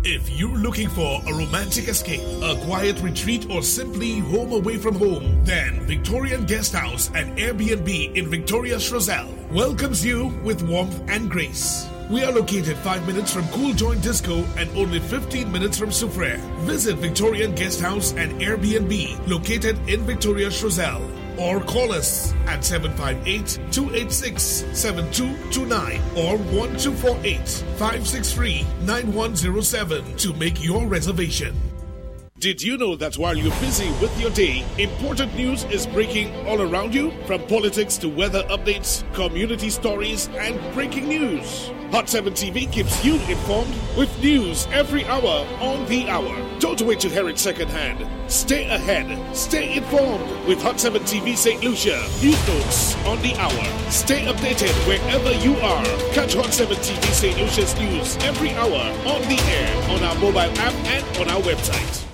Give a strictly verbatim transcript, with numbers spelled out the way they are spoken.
If you're looking for a romantic escape, a quiet retreat, or simply home away from home, then Victorian Guest House and Airbnb in Victoria Shroselle welcomes you with warmth and grace. We are located five minutes from Cool Joint Disco and only fifteen minutes from Soufriere. Visit Victorian Guest House and Airbnb located in Victoria Shroselle, or call us at seven five eight, two eight six, seven two two nine or one two four eight, five six three, nine one zero seven to make your reservation. Did you know that while you're busy with your day, important news is breaking all around you? From politics to weather updates, community stories, and breaking news. Hot seven T V keeps you informed with news every hour on the hour. Don't wait to hear it secondhand. Stay ahead. Stay informed with Hot seven T V Saint Lucia. News notes on the hour. Stay updated wherever you are. Catch Hot seven T V Saint Lucia's news every hour on the air, on our mobile app, and on our website.